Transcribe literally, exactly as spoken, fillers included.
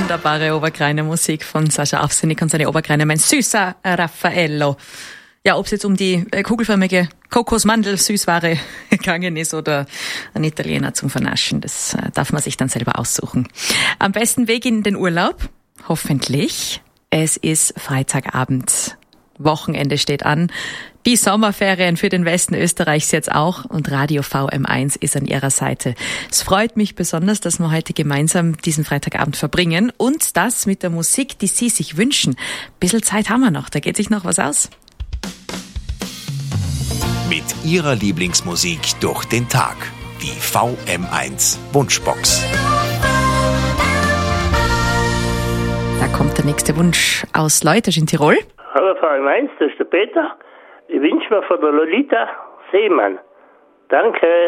Wunderbare Oberkreiner Musik von Sascha Aufsenig und seine Oberkreiner, mein süßer Raffaello. Ja, ob es jetzt um die äh, kugelförmige Kokosmandel-Süßware gegangen ist oder ein Italiener zum Vernaschen, das äh, darf man sich dann selber aussuchen. Am besten Weg in den Urlaub, hoffentlich. Es ist Freitagabend, Wochenende steht an. Die Sommerferien für den Westen Österreichs jetzt auch und Radio V M eins ist an ihrer Seite. Es freut mich besonders, dass wir heute gemeinsam diesen Freitagabend verbringen und das mit der Musik, die Sie sich wünschen. Ein bisschen Zeit haben wir noch, da geht sich noch was aus. Mit Ihrer Lieblingsmusik durch den Tag. Die V M eins Wunschbox. Da kommt der nächste Wunsch aus Leutasch in Tirol. Hallo V M eins, das ist der Peter. Ich wünsche mir von der Lolita Seemann. Danke.